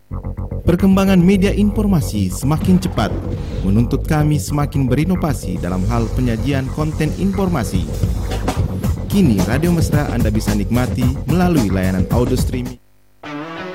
Perkembangan media informasi semakin cepat, menuntut kami semakin berinovasi dalam hal penyajian konten informasi. Kini Radio Mesra Anda bisa nikmati melalui layanan audio streaming.